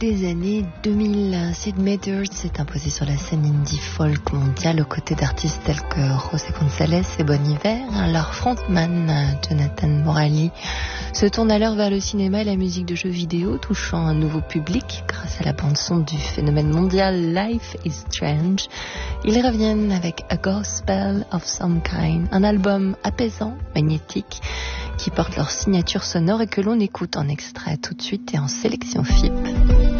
des années 2000. Sid Meier's s'est imposé sur la scène indie folk mondiale aux côtés d'artistes tels que José González et Bon Iver. Leur frontman, Jonathan Morali, se tourne alors vers le cinéma et la musique de jeux vidéo, touchant un nouveau public grâce à la bande-son du phénomène mondial Life is Strange. Ils reviennent avec A Gospel of Some Kind, un album apaisant, magnétique, qui porte leur signature sonore et que l'on écoute en extrait tout de suite et en sélection FIP.